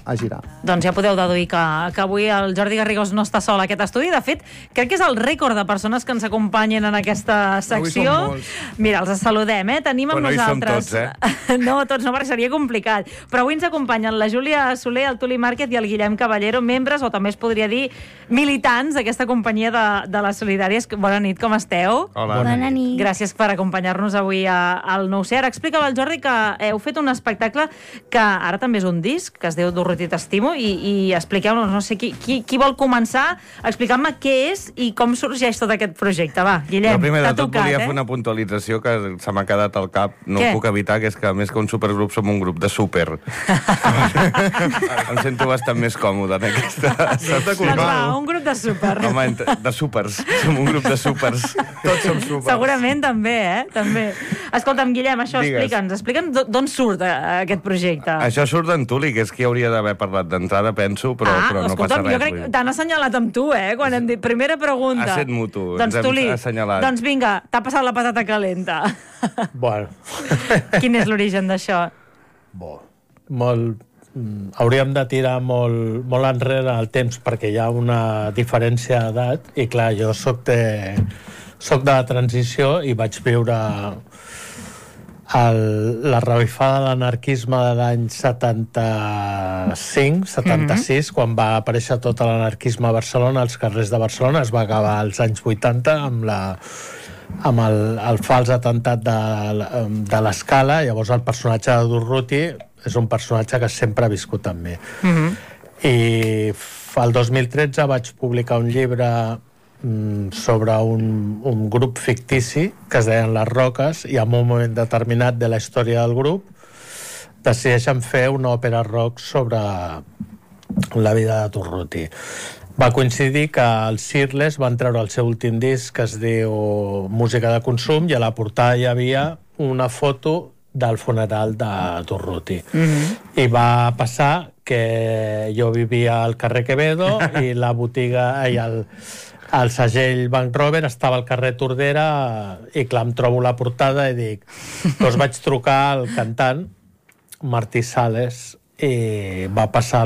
a girar. Doncs ja podeu deduir que avui el Jordi Garrigós no està sol a aquest estudi. De fet, crec que és el rècord de persones que ens acompanyen en aquesta secció. Mira, els saludem, Tenim amb nosaltres... Però no hi som tots, No, tots no, perquè seria complicat. Però avui ens acompanyen la Júlia Soler, el Tuli Márquez i el Guillem Caballero, membres, o també es podria dir militants d'aquesta companyia de les Solidàries. Bona nit, com esteu? Hola. Bona nit. Gràcies per acompanyar-nos avui al 9C. Ara explicava el Jordi que heu fet un espectacle que ara també és un disc, que es diu Durruti t'estimo, i expliqueu-nos, no sé, qui vol començar explicant-me què és i com sorgeix tot aquest projecte. Va, Guillem, Jo primer de t'ha tot tocat, volia fer una puntualització que se m'ha quedat al cap, no ho puc evitar, que és que més que un supergrup som un grup de súper. Em sento bastant més còmode en aquesta... Doncs va, un grup de súper. Home, de súpers. Som un grup de súpers. Tots som súpers. Segurament també, també. Escolta'm, Guillem, això explica'ns d'on surt aquest projecte. Això surt d'en Tuli, que és qui hauria d'haver parlat d'entrada, penso, però no passa res. Jo crec que t'han assenyalat amb tu, quan hem dit primera pregunta. Ha set mutu, doncs, ens Tuli, hem assenyalat. Doncs vinga, t'ha passat la patata calenta. Bueno. Quin és l'origen d'això? Hauríem de tirar molt enrere el temps perquè hi ha una diferència d'edat i clar, jo soc de la transició i vaig viure la revifada de l'anarquisme de l'any 75, 76, quan va aparèixer tot l'anarquisme a Barcelona, als carrers de Barcelona. Es va acabar als anys 80 amb el fals atemptat de l'Escala. Llavors el personatge de Durruti és un personatge que sempre ha viscut amb mi. I el 2013 vaig publicar un llibre sobre un grup fictici que es deien Les Roques, i en un moment determinat de la història del grup decideixen fer una òpera rock sobre la vida de Durruti. Va coincidir que els Sirles van treure el seu últim disc, que es diu Música de consum, i a la portada hi havia una foto del funeral de Durruti. I va passar que jo vivia al carrer Quevedo i la botiga i el segell Bank Rover estava al carrer Tordera, i clar, em trobo la portada i dic, doncs vaig trucar al cantant Martí Sales i va passar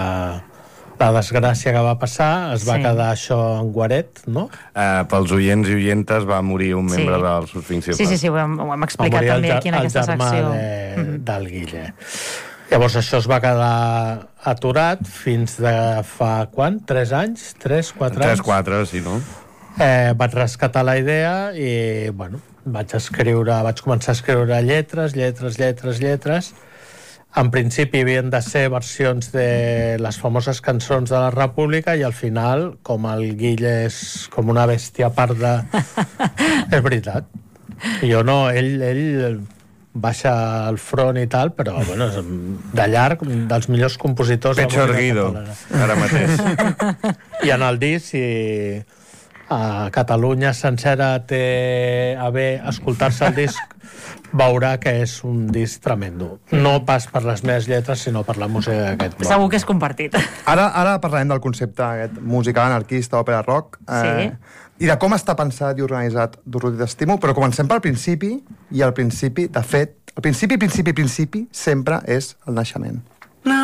la desgràcia que va passar, es va quedar això en guaret, no? Pels oients i oientes va morir un membre dels principals. Sí, ho hem explicat també aquí en aquesta secció. El germà del Guille. Llavors això es va quedar aturat fins de fa quan? 3 anys? 3, 4 anys? 3, 4, sí, no? Vaig rescatar la idea i, bueno, vaig començar a escriure lletres. En principi havien de ser versions de les famoses cançons de la República i al final, com el Guille és com una bèstia parda, és veritat. Jo no, ell baixa el front i tal, però bueno, de llarg, dels millors compositors... Pecho erguido, ara mateix. I en el disc, a Catalunya sencera té a bé escoltar-se el disc, veurà que és un disc tremendo. No pas per les meves lletres, sinó per la música d'aquest bloc. Segur que és compartit. Ara parlarem del concepte aquest musical, anarquista, òpera rock, i de com està pensat i organitzat Durruti t'estimo, però comencem pel principi, i el principi, de fet, el principi sempre és el naixement.